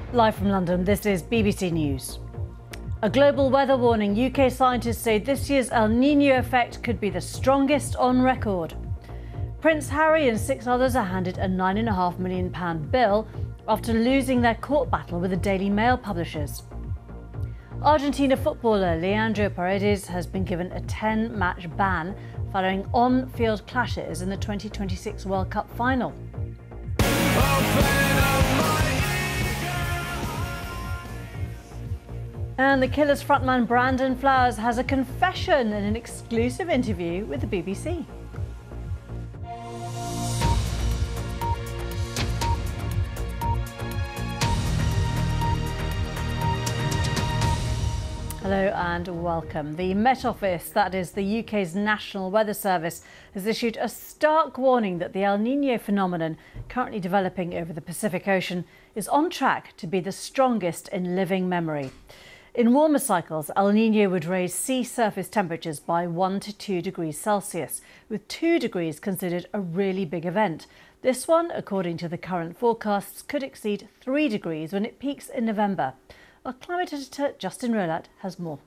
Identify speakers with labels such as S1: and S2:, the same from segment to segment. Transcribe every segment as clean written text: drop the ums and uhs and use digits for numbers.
S1: Live from London, this is BBC News. A global weather warning. UK scientists say this year's El Niño effect could be the strongest on record. Prince Harry and 6 others are handed a £9.5 million bill after losing their court battle with the Daily Mail publishers. Argentina footballer Leandro Paredes has been given a 10-match ban following on-field clashes in the 2026 World Cup final. And The Killers frontman Brandon Flowers has a confession in an exclusive interview with the BBC. Hello and welcome. The Met Office, that is the UK's National Weather Service, has issued a stark warning that the El Niño phenomenon currently developing over the Pacific Ocean is on track to be the strongest in living memory. In warmer cycles, El Niño would raise sea surface temperatures by 1 to 2 degrees Celsius, with 2 degrees considered a really big event. This one, according to the current forecasts, could exceed 3 degrees when it peaks in November. Our climate editor Justin Rolat has more.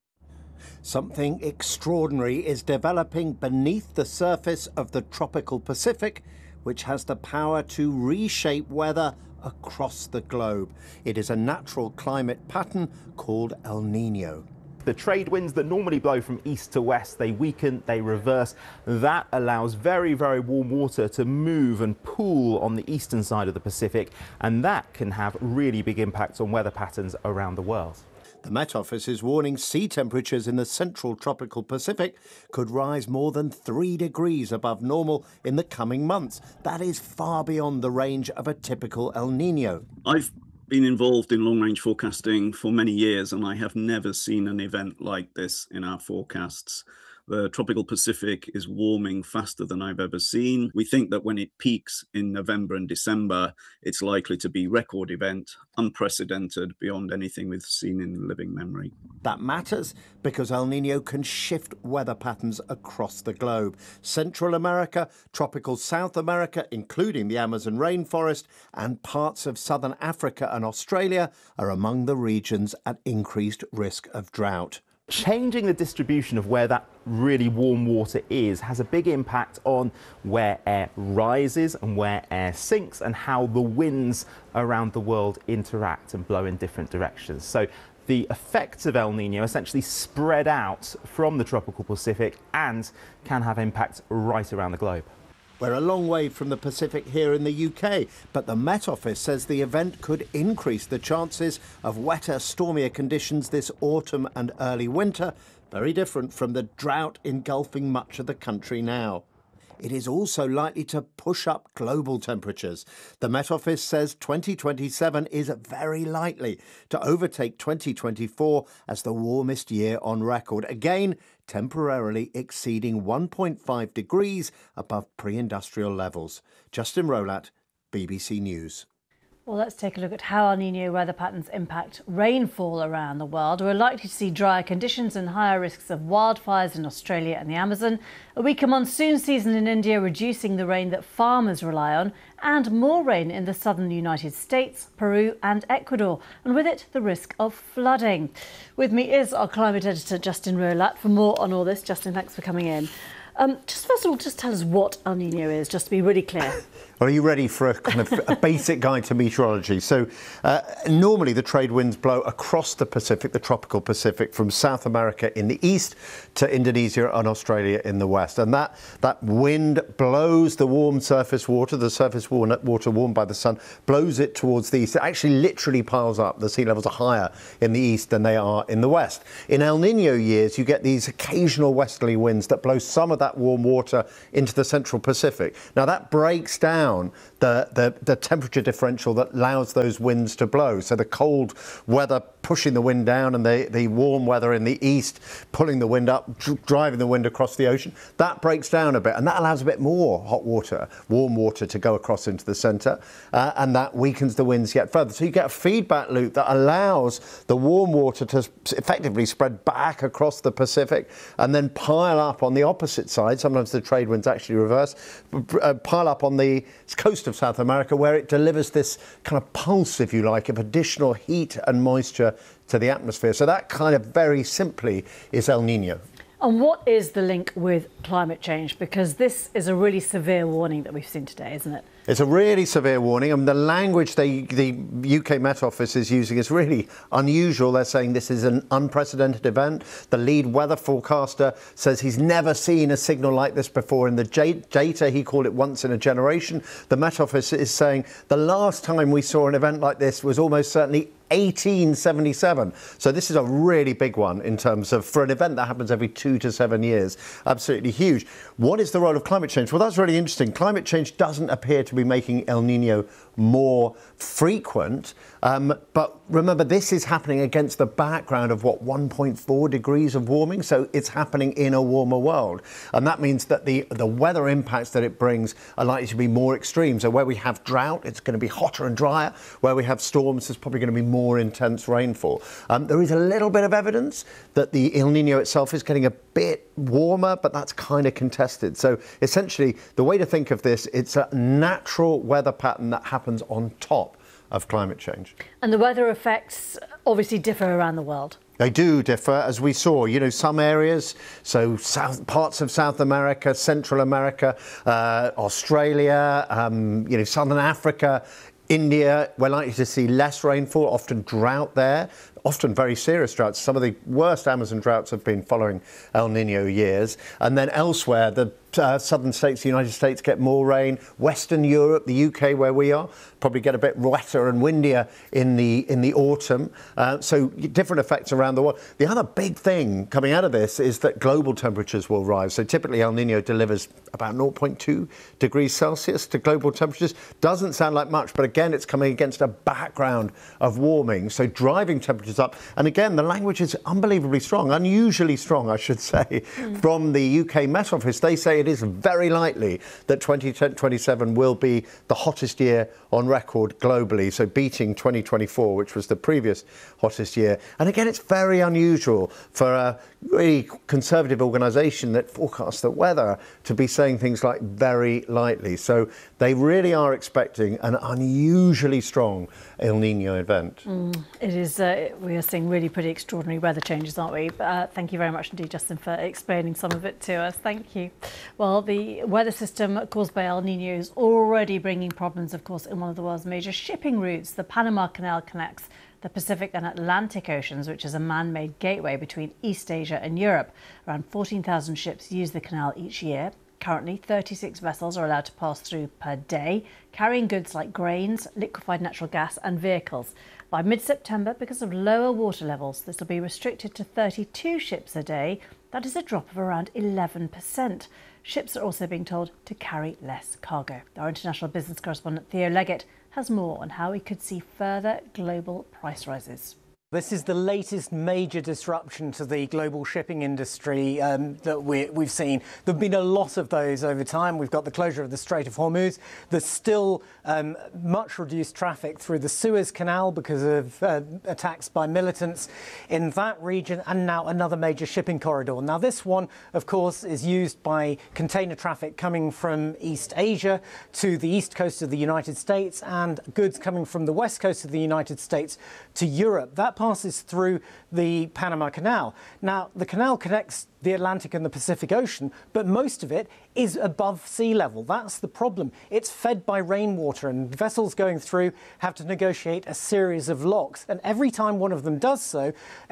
S2: Something extraordinary is developing beneath the surface of the tropical Pacific, which has the power to reshape weather across the globe. It is a natural climate pattern called El Niño.
S3: The trade winds that normally blow from east to west, they weaken, they reverse. That allows very, very warm water to move and pool on the eastern side of the Pacific, and that can have really big impacts on weather patterns around the world.
S2: The Met Office is warning sea temperatures in the central tropical Pacific could rise more than 3 degrees above normal in the coming months. That is far beyond the range of a typical El Niño.
S4: I've been involved in long-range forecasting for many years, and I have never seen an event like this in our forecasts. The tropical Pacific is warming faster than I've ever seen. We think that when it peaks in November and December, it's likely to be a record event, unprecedented beyond anything we've seen in living memory.
S2: That matters because El Niño can shift weather patterns across the globe. Central America, tropical South America, including the Amazon rainforest, and parts of southern Africa and Australia are among the regions at increased risk of drought.
S3: Changing the distribution of where that really warm water is has a big impact on where air rises and where air sinks and how the winds around the world interact and blow in different directions. So the effects of El Niño essentially spread out from the tropical Pacific and can have impacts right around the globe.
S2: We're a long way from the Pacific here in the UK, but the Met Office says the event could increase the chances of wetter, stormier conditions this autumn and early winter, very different from the drought engulfing much of the country now. It is also likely to push up global temperatures. The Met Office says 2027 is very likely to overtake 2024 as the warmest year on record, again temporarily exceeding 1.5 degrees above pre-industrial levels. Justin Rolat, BBC News.
S1: Well, let's take a look at how El Niño weather patterns impact rainfall around the world. We're likely to see drier conditions and higher risks of wildfires in Australia and the Amazon, a weaker monsoon season in India reducing the rain that farmers rely on, and more rain in the southern United States, Peru and Ecuador, and with it the risk of flooding. With me is our climate editor Justin Rolat for more on all this. Justin, thanks for coming in. Just first of all, just tell us what El Niño is, just to be really clear.
S2: Well, are you ready for a kind of a basic guide to meteorology? So normally the trade winds blow across the Pacific, the tropical Pacific, from South America in the east to Indonesia and Australia in the west. And that wind blows the warm surface water, the surface water warmed by the sun, blows it towards the east. It actually literally piles up. The sea levels are higher in the east than they are in the west. In El Niño years, you get these occasional westerly winds that blow some of that warm water into the central Pacific. Now that breaks down the temperature differential that allows those winds to blow. So the cold weather pushing the wind down, and the warm weather in the east pulling the wind up, driving the wind across the ocean. That breaks down a bit, and that allows a bit more hot water, warm water to go across into the centre, and that weakens the winds yet further. So you get a feedback loop that allows the warm water to effectively spread back across the Pacific and then pile up on the opposite side. Sometimes the trade winds actually reverse, pile up on the coast of South America, where it delivers this kind of pulse, if you like, of additional heat and moisture to the atmosphere. So that kind of very simply is El Nino.
S1: And what is the link with climate change? Because this is a really severe warning that we've seen today, isn't it?
S2: It's a really severe warning, and the language the UK Met Office is using is really unusual. They're saying this is an unprecedented event. The lead weather forecaster says he's never seen a signal like this before in the data. He called it once in a generation. The Met Office is saying the last time we saw an event like this was almost certainly 1877. So this is a really big one in terms of, for an event that happens every 2 to 7 years, absolutely huge. What is the role of climate change? Well, that's really interesting. Climate change doesn't appear to be making El Nino more frequent, but remember, this is happening against the background of 1.4 degrees of warming, so it's happening in a warmer world, and that means that the weather impacts that it brings are likely to be more extreme. So where we have drought, it's going to be hotter and drier. Where we have storms, there's probably going to be more intense rainfall. There is a little bit of evidence that the El Nino itself is getting a bit warmer, but that's kind of contested. So essentially, the way to think of this, it's a natural weather pattern that happens on top of climate change.
S1: And the weather effects obviously differ around the world.
S2: They do differ, as we saw. You know, some areas, so parts of South America, Central America, Australia, Southern Africa, India, we're likely to see less rainfall, often drought there, often very serious droughts. Some of the worst Amazon droughts have been following El Nino years. And then elsewhere, the southern states, the United States, get more rain. Western Europe, the UK, where we are, probably get a bit wetter and windier in the autumn. So different effects around the world. The other big thing coming out of this is that global temperatures will rise. So typically El Nino delivers about 0.2 degrees Celsius to global temperatures. Doesn't sound like much, but again, it's coming against a background of warming, so driving temperatures up. And again, the language is unbelievably strong, unusually strong, I should say, from the UK Met Office. They say it is very likely that 2027 will be the hottest year on record globally, so beating 2024, which was the previous hottest year. And again, it's very unusual for a really conservative organisation that forecasts the weather to be saying things like very likely. So they really are expecting an unusually strong El Nino event.
S1: It is. We are seeing really pretty extraordinary weather changes, aren't we? Thank you very much indeed, Justin, for explaining some of it to us. Thank you. Well, the weather system caused by El Nino is already bringing problems, of course, in one of the world's major shipping routes. The Panama Canal connects the Pacific and Atlantic Oceans, which is a man-made gateway between East Asia and Europe. Around 14,000 ships use the canal each year. Currently, 36 vessels are allowed to pass through per day, carrying goods like grains, liquefied natural gas and vehicles. By mid-September, because of lower water levels, this will be restricted to 32 ships a day. That is a drop of around 11%. Ships are also being told to carry less cargo. Our international business correspondent Theo Leggett has more on how we could see further global price rises.
S5: This is the latest major disruption to the global shipping industry that we've seen. There have been a lot of those over time. We've got the closure of the Strait of Hormuz. There's still much reduced traffic through the Suez Canal because of attacks by militants in that region, and now another major shipping corridor. Now, this one, of course, is used by container traffic coming from East Asia to the east coast of the United States and goods coming from the west coast of the United States to Europe. That passes through the Panama Canal. Now, the canal connects the Atlantic and the Pacific Ocean, but most of it is above sea level. That's the problem. It's fed by rainwater, and vessels going through have to negotiate a series of locks. And every time one of them does so,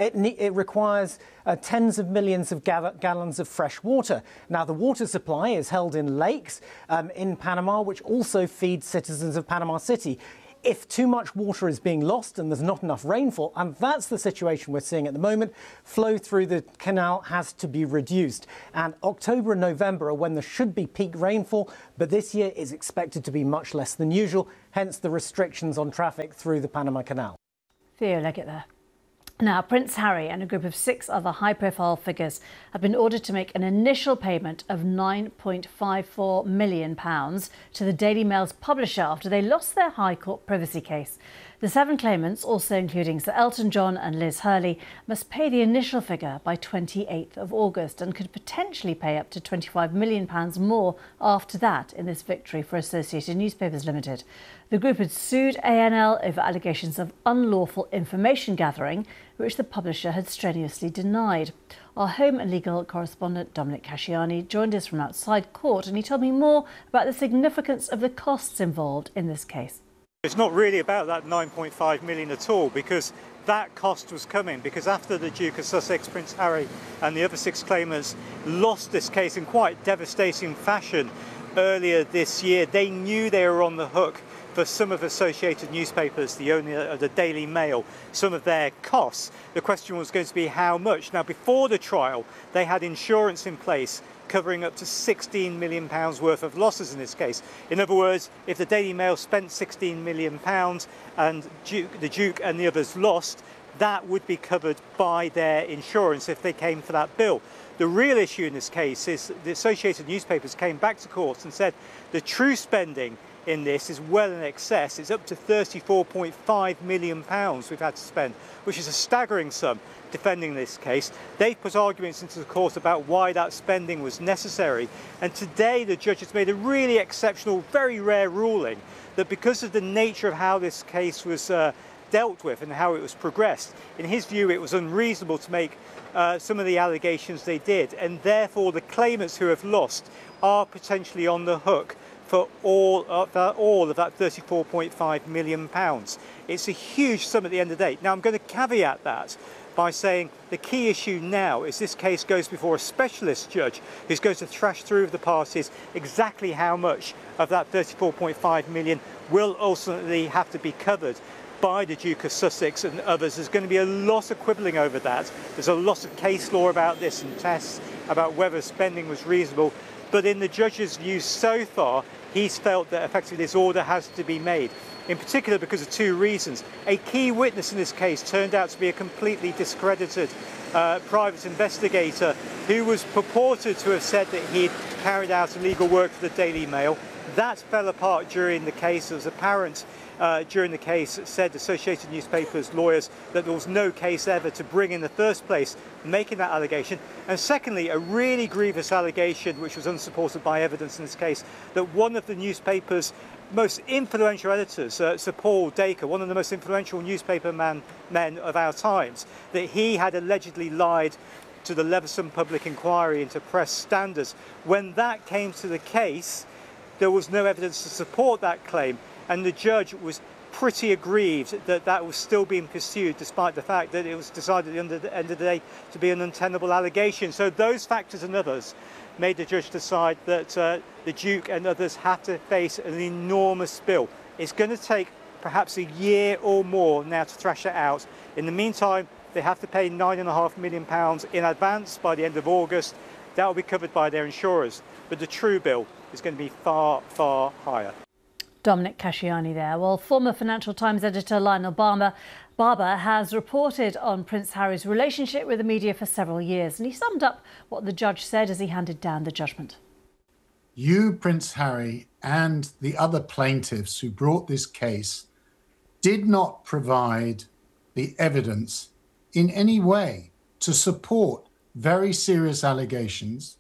S5: it requires tens of millions of gallons of fresh water. Now, the water supply is held in lakes in Panama, which also feed citizens of Panama City. If too much water is being lost and there's not enough rainfall, and that's the situation we're seeing at the moment, flow through the canal has to be reduced. And October and November are when there should be peak rainfall, but this year is expected to be much less than usual, hence the restrictions on traffic through the Panama Canal.
S1: Theo Leggett there. Now, Prince Harry and a group of 6 other high-profile figures have been ordered to make an initial payment of £9.54 million to the Daily Mail's publisher after they lost their High Court privacy case. The 7 claimants, also including Sir Elton John and Liz Hurley, must pay the initial figure by 28th of August and could potentially pay up to £25 million more after that in this victory for Associated Newspapers Limited. The group had sued ANL over allegations of unlawful information gathering, which the publisher had strenuously denied. Our home and legal correspondent Dominic Casciani joined us from outside court, and he told me more about the significance of the costs involved in this case.
S6: It's not really about that 9.5 million at all, because that cost was coming because after the Duke of Sussex, Prince Harry and the other 6 claimants lost this case in quite devastating fashion earlier this year, they knew they were on the hook for some of Associated Newspapers, the owner of the Daily Mail, some of their costs. The question was going to be how much. Now, before the trial, they had insurance in place covering up to £16 million worth of losses in this case. In other words, if the Daily Mail spent £16 million and the Duke and the others lost, that would be covered by their insurance if they came for that bill. The real issue in this case is the Associated Newspapers came back to court and said the true spending in this is well in excess. It's up to £34.5 million we've had to spend, which is a staggering sum defending this case. They've put arguments into the court about why that spending was necessary, and today the judge has made a really exceptional, very rare ruling that because of the nature of how this case was dealt with and how it was progressed, in his view it was unreasonable to make some of the allegations they did, and therefore the claimants who have lost are potentially on the hook for all of that £34.5 million. It's a huge sum at the end of the day. Now, I'm going to caveat that by saying the key issue now is this case goes before a specialist judge who's going to thrash through with the parties exactly how much of that £34.5 million will ultimately have to be covered by the Duke of Sussex and others. There's going to be a lot of quibbling over that. There's a lot of case law about this and tests about whether spending was reasonable. But in the judge's view so far, he's felt that effectively this order has to be made, in particular because of 2 reasons. A key witness in this case turned out to be a completely discredited private investigator who was purported to have said that he'd carried out illegal work for the Daily Mail. That fell apart during the case. It was apparent during the case, said Associated Newspapers lawyers, that there was no case ever to bring in the first place making that allegation. And secondly, a really grievous allegation, which was unsupported by evidence in this case, that one of the newspaper's most influential editors, Sir Paul Dacre, one of the most influential newspaper men of our times, that he had allegedly lied to the Leveson Public Inquiry into press standards. When that came to the case, there was no evidence to support that claim, and the judge was pretty aggrieved that that was still being pursued despite the fact that it was decided at the end of the day to be an untenable allegation. So those factors and others made the judge decide that the Duke and others have to face an enormous bill. It's going to take perhaps a year or more now to thrash it out. In the meantime, they have to pay £9.5 million in advance by the end of August. That will be covered by their insurers. But the true bill is going to be far, far higher.
S1: Dominic Casciani there. Well, former Financial Times editor Lionel Barber has reported on Prince Harry's relationship with the media for several years, and he summed up what the judge said as he handed down the judgment.
S7: You, Prince Harry, and the other plaintiffs who brought this case did not provide the evidence in any way to support very serious allegations.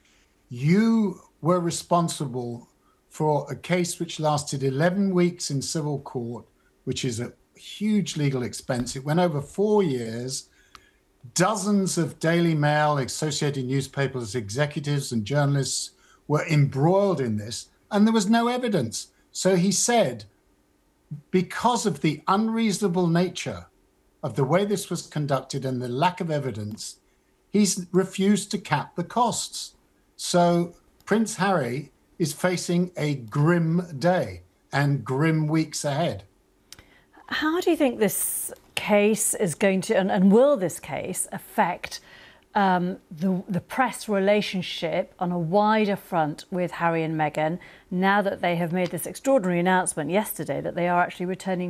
S7: You were responsible for a case which lasted 11 weeks in civil court, which is a huge legal expense. It went over 4 years. Dozens of Daily Mail, Associated Newspapers, executives and journalists were embroiled in this, and there was no evidence. So he said, because of the unreasonable nature of the way this was conducted and the lack of evidence, he's refused to cap the costs. So Prince Harry is facing a grim day and grim weeks ahead.
S1: How do you think this case is going to, and will this case affect the press relationship on a wider front with Harry and Meghan now that they have made this extraordinary announcement yesterday that they are actually returning